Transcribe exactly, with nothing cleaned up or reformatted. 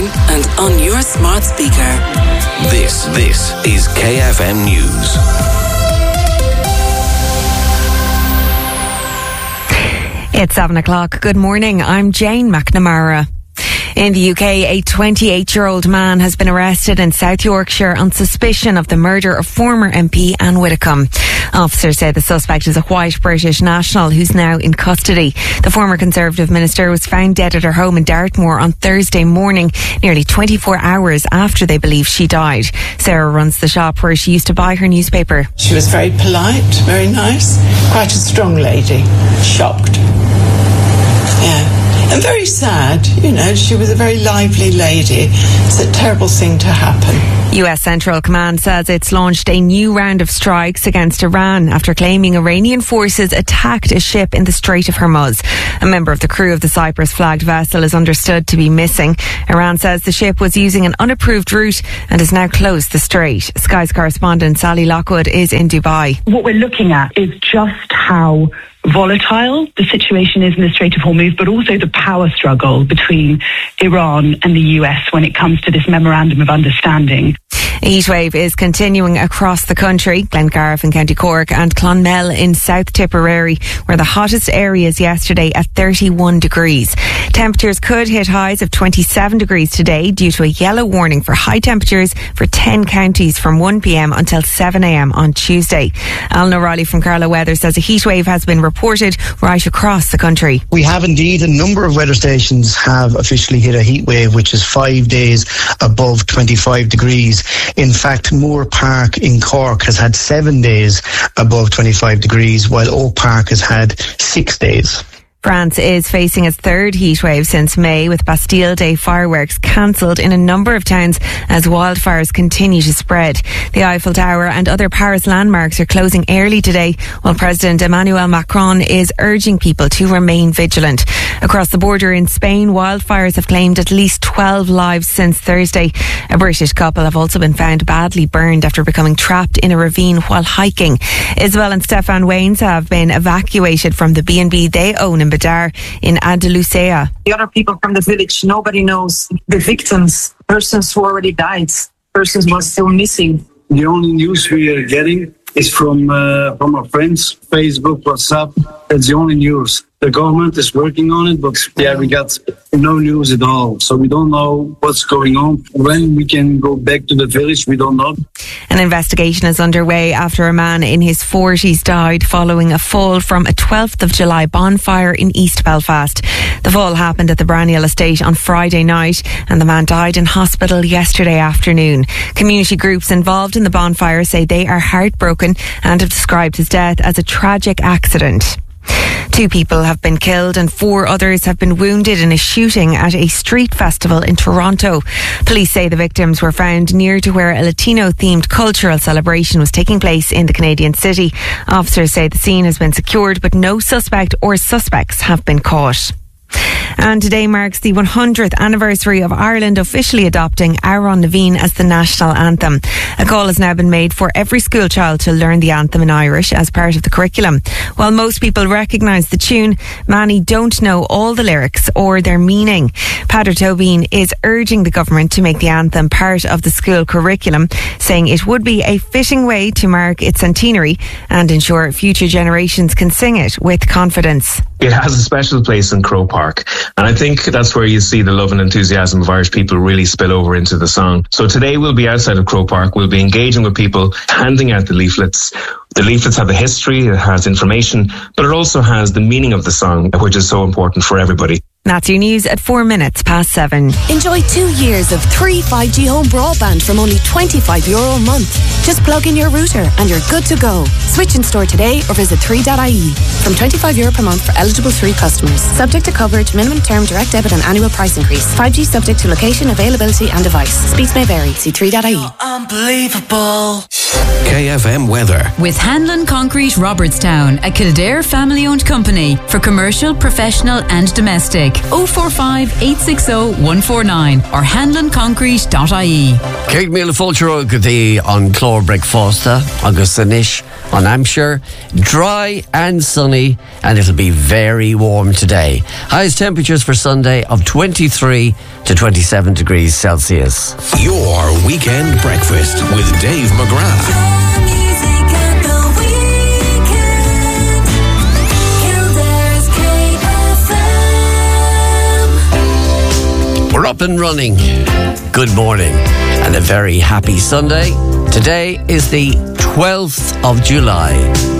online and on your smart speaker. This, this is K F M News. It's seven o'clock. Good morning. I'm Jane McNamara. In the U K, a twenty-eight-year-old man has been arrested in South Yorkshire on suspicion of the murder of former M P Anne Widdecombe. Officers say the suspect is a white British national who's now in custody. The former Conservative minister was found dead at her home in Dartmoor on Thursday morning, nearly twenty-four hours after they believe she died. Sarah runs the shop where she used to buy her newspaper. She was very polite, very nice, quite a strong lady. Shocked. Yeah. And very sad, you know, she was a very lively lady. It's a terrible thing to happen. U S Central Command says it's launched a new round of strikes against Iran after claiming Iranian forces attacked a ship in the Strait of Hormuz. A member of the crew of the Cyprus-flagged vessel is understood to be missing. Iran says the ship was using an unapproved route and has now closed the strait. Sky's correspondent Sally Lockwood is in Dubai. What we're looking at is just how volatile the situation is in the Strait of Hormuz, but also the power struggle between Iran and the U S when it comes to this memorandum of understanding. A heatwave is continuing across the country. Glengarriff in County Cork and Clonmel in South Tipperary were the hottest areas yesterday at thirty-one degrees. Temperatures could hit highs of twenty-seven degrees today due to a yellow warning for high temperatures for ten counties from one p.m. until seven a.m. on Tuesday. Alan O'Reilly from Carlow Weather says a heatwave has been reported right across the country. We have indeed. A number of weather stations have officially hit a heatwave, which is five days above twenty-five degrees. In fact, Moore Park in Cork has had seven days above twenty-five degrees, while Oak Park has had six days. France is facing its third heatwave since May, with Bastille Day fireworks cancelled in a number of towns as wildfires continue to spread. The Eiffel Tower and other Paris landmarks are closing early today, while President Emmanuel Macron is urging people to remain vigilant. Across the border in Spain, wildfires have claimed at least twelve lives since Thursday. A British couple have also been found badly burned after becoming trapped in a ravine while hiking. Isabel and Stefan Waynes have been evacuated from the B and B they own in Badar in Andalusia. The other people from the village, nobody knows the victims, persons who already died, persons who are still missing. The only news we are getting is from uh, from our friends, Facebook, WhatsApp. That's the only news. The government is working on it, but yeah, we got no news at all. So we don't know what's going on. When we can go back to the village, we don't know. An investigation is underway after a man in his forties died following a fall from a twelfth of July bonfire in East Belfast. The fall happened at the Braniel estate on Friday night, and the man died in hospital yesterday afternoon. Community groups involved in the bonfire say they are heartbroken and have described his death as a tragic accident. Two people have been killed and four others have been wounded in a shooting at a street festival in Toronto. Police say the victims were found near to where a Latino-themed cultural celebration was taking place in the Canadian city. Officers say the scene has been secured, but no suspect or suspects have been caught. And today marks the one hundredth anniversary of Ireland officially adopting Aaron Naveen as the national anthem. A call has now been made for every school child to learn the anthem in Irish as part of the curriculum. While most people recognise the tune, many don't know all the lyrics or their meaning. Padraig Tobin is urging the government to make the anthem part of the school curriculum, saying it would be a fitting way to mark its centenary and ensure future generations can sing it with confidence. It has a special place in Croke Park, and I think that's where you see the love and enthusiasm of Irish people really spill over into the song. So today we'll be outside of Croke Park, we'll be engaging with people, handing out the leaflets. The leaflets have the history, it has information, but it also has the meaning of the song, which is so important for everybody. That's your news at four minutes past seven. Enjoy two years of free five G home broadband from only twenty-five euro a month. Just plug in your router and you're good to go. Switch in store today or visit three dot I E. From twenty-five euro per month for eligible three customers. Subject to coverage, minimum term, direct debit and annual price increase. five G subject to location, availability and device. Speeds may vary. See three dot I E. Unbelievable. K F M weather. With Hanlon Concrete Robertstown, a Kildare family-owned company for commercial, professional and domestic. oh four five, eight six oh, one four nine or hanlon concrete dot I E. Céad míle fóilte gotí an chlórbric fásta agus sanis on Hampshire. Dry and sunny, and it'll be very warm today. Highest temperatures for Sunday of twenty-three to twenty-seven degrees Celsius. Your weekend breakfast with Dave McGrath. We're up and running. Good morning and a very happy Sunday. Today is the twelfth of July.